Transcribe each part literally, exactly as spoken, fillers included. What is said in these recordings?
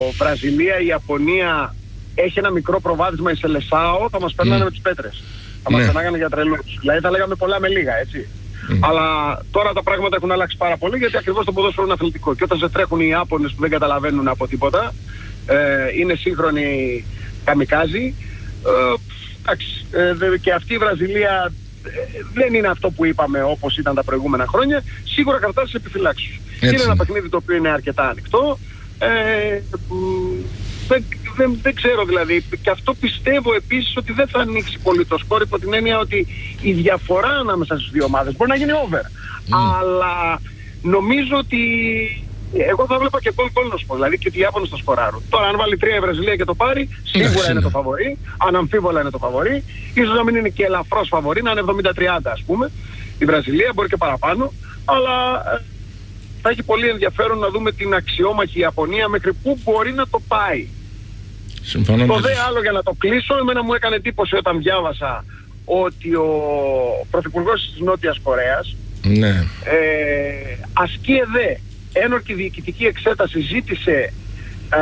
Βραζιλία, η Ιαπωνία έχει ένα μικρό προβάδισμα, η Σελεσάο, θα μας περνάνε mm. με τις πέτρες. Θα μας περνάγανε για τρελούς. Δηλαδή θα λέγαμε πολλά με λίγα, έτσι. Mm. Αλλά τώρα τα πράγματα έχουν αλλάξει πάρα πολύ, γιατί ακριβώς το ποδόσφαιρο είναι αθλητικό. Και όταν σε τρέχουν οι Ιάπωνες που δεν καταλαβαίνουν από τίποτα, ε, είναι σύγχρονοι καμικάζοι. Ε, εντάξει, ε, και αυτή η Βραζιλία ε, δεν είναι αυτό που είπαμε όπως ήταν τα προηγούμενα χρόνια. Σίγουρα κρατά τις επιφυλάξεις. Είναι ένα παιχνίδι το οποίο είναι αρκετά ανοιχτό. Ε, δεν, δεν, δεν ξέρω δηλαδή. Και αυτό πιστεύω επίσης ότι δεν θα ανοίξει πολύ το σκόρ, υπό την έννοια ότι η διαφορά ανάμεσα στις δύο ομάδες μπορεί να γίνει over. Mm. Αλλά νομίζω ότι εγώ θα βλέπα και γκολ γκολ να σου πω, δηλαδή και ότι οι Ιάπωνες θα σκοράρουν. Τώρα αν βάλει τρία η Βραζιλία και το πάρει, σίγουρα είναι το φαβορί, αναμφίβολα είναι το φαβορί. Ίσως να μην είναι και ελαφρώς φαβορί, να είναι εβδομήντα τριάντα ας πούμε. Η Βραζιλία μπορεί και παραπάνω, αλλά θα έχει πολύ ενδιαφέρον να δούμε την αξιόμαχη Ιαπωνία μέχρι πού μπορεί να το πάει. Συμφωνώ. Το δε άλλο για να το κλείσω, εμένα μου έκανε εντύπωση όταν διάβασα ότι ο πρωθυπουργός της Νότιας Κορέας ναι. ε, ασκεί εδέ ένορκη διοικητική εξέταση, ζήτησε ε,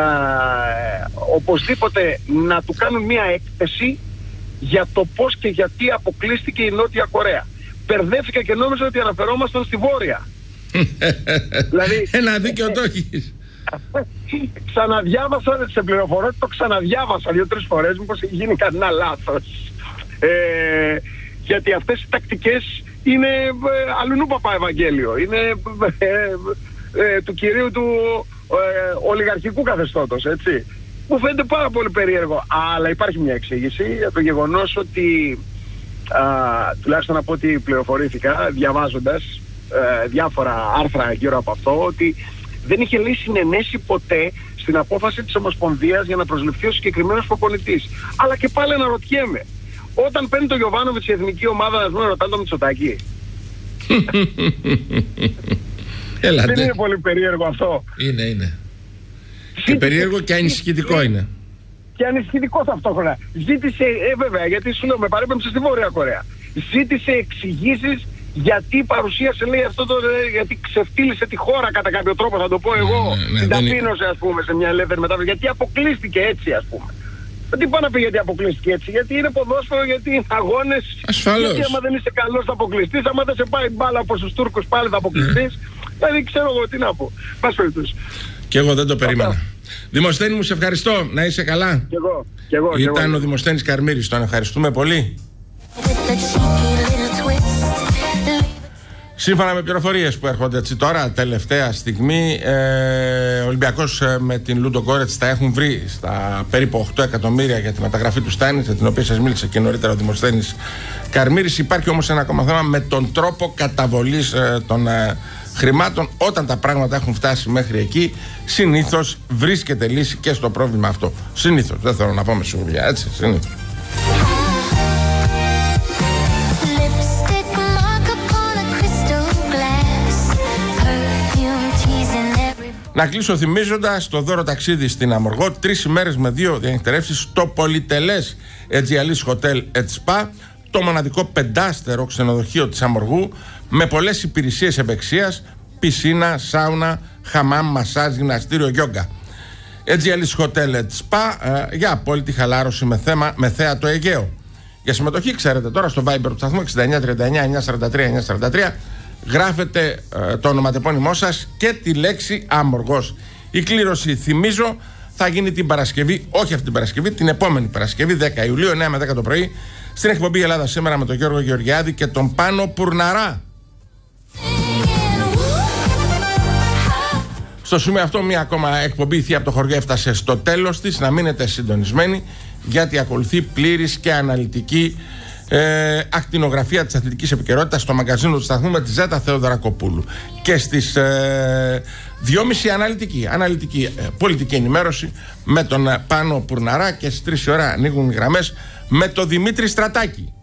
οπωσδήποτε να του κάνουν μια έκθεση για το πώς και γιατί αποκλείστηκε η Νότια Κορέα. Μπερδεύτηκα και νόμιζα ότι αναφερόμασταν στη Βόρεια. Δηλαδή, ένα δίκαιο το έχεις. Ξαναδιάβασα, δεν σε πληροφορώ ότι το ξαναδιάβασα δύο-τρεις φορές, μήπως έχει γίνει κανένα λάθος. Ε, γιατί αυτές οι τακτικές είναι ε, αλλουνού παπά Ευαγγέλιο. Είναι ε, ε, ε, του κυρίου του ε, ολιγαρχικού καθεστώτος, έτσι. Μου φαίνεται πάρα πολύ περίεργο. Αλλά υπάρχει μια εξήγηση για το γεγονός ότι α, τουλάχιστον από ό,τι πληροφορήθηκα διαβάζοντας ε, διάφορα άρθρα γύρω από αυτό, ότι δεν είχε λέει συνενέσει ποτέ στην απόφαση της Ομοσπονδίας για να προσληφθεί ο συγκεκριμένος προπονητής. Αλλά και πάλι αναρωτιέμαι, όταν παίρνει το Γιοβάνοβιτς η εθνική ομάδα, να δούμε, ρωτάνε το Μητσοτάκη. Έλατε. Δεν είναι πολύ περίεργο αυτό? Είναι, είναι. Και περίεργο και ανησυχητικό είναι. Και ανησυχητικό ταυτόχρονα. Ζήτησε, ε βέβαια, γιατί σου λέω, με παρέπεμψε στη Βόρεια Κορέα. Ζήτησε εξηγήσεις γιατί παρουσίασε, λέει, αυτό το, γιατί ξεφτύλισε τη χώρα κατά κάποιο τρόπο, θα το πω εγώ. Ναι, ναι, την ταπείνωσε, ας πούμε, σε μια ελεύθερη μετάφραση. Γιατί αποκλείστηκε έτσι, ας πούμε. Τι πάω να πει γιατί αποκλείστηκε έτσι? Γιατί είναι ποδόσφαιρο, γιατί είναι αγώνες. Ασφαλώς. Γιατί άμα δεν είσαι καλός θα αποκλειστείς, άμα δεν σε πάει μπάλα όπως τους Τούρκους πάλι θα αποκλειστείς. Δηλαδή ξέρω εγώ τι να πω. Πας περιπτώσει. Κι εγώ δεν το περίμενα. Δημοσθένη μου, σε ευχαριστώ. Να είσαι καλά. Κι εγώ. Κι εγώ Ήταν κι εγώ. ο Δημοσθένης Καρμύρης. Τον ευχαριστούμε πολύ. Σύμφωνα με πληροφορίες που έρχονται έτσι τώρα, τελευταία στιγμή, ε, ο Ολυμπιακός ε, με την Λούντο Γκόρετς τα έχουν βρει στα περίπου οκτώ εκατομμύρια για τη μεταγραφή του Στάνιτς, για την οποία σας μίλησε και νωρίτερα ο Δημοσθένης Καρμύρης. Υπάρχει όμως ένα ακόμα θέμα με τον τρόπο καταβολής ε, των ε, χρημάτων. Όταν τα πράγματα έχουν φτάσει μέχρι εκεί, συνήθως βρίσκεται λύση και στο πρόβλημα αυτό. Συνήθως, δεν θέλω να πω με σιγουριά, έτσι, συνήθως. Να κλείσω θυμίζοντας το δώρο ταξίδι στην Αμοργό, τρεις ημέρες με δύο διανυκτερεύσεις στο πολυτελές Aegealis Hotel and Spa, το μοναδικό πεντάστερο ξενοδοχείο της Αμοργού, με πολλές υπηρεσίες ευεξίας, πισίνα, σάουνα, χαμάμ, μασάζ, γυμναστήριο, γιόγκα. Aegealis Hotel and Spa ε, για απόλυτη χαλάρωση με, θέμα, με θέα το Αιγαίο. Για συμμετοχή, ξέρετε τώρα, στο Viber του σταθμού εξήντα εννιά τριάντα εννιά εννιακόσια σαράντα τρία εννιακόσια σαράντα τρία, γράφετε ε, το ονοματεπώνυμό σας και τη λέξη Άμοργος. Η κλήρωση, θυμίζω, θα γίνει την Παρασκευή, όχι αυτή την Παρασκευή, την επόμενη Παρασκευή, δέκα Ιουλίου, εννιά με δέκα το πρωί, στην εκπομπή Ελλάδα Σήμερα με τον Γιώργο Γεωργιάδη και τον Πάνο Πουρναρά. Στο σημείο αυτό, μία ακόμα εκπομπή η Θεία από το χωριό έφτασε στο τέλος της. Να μείνετε συντονισμένοι, γιατί ακολουθεί πλήρης και αναλυτική Ε, ακτινογραφία της αθλητικής επικαιρότητας στο μαγκαζίνο του σταθμού με τη Ζέτα Θεοδωρακοπούλου. Και στις ε, δυόμιση αναλυτική, αναλυτική ε, πολιτική ενημέρωση με τον ε, Πάνο Πουρναρά, και στις τρεις η ώρα ανοίγουν οι γραμμές με τον Δημήτρη Στρατάκη.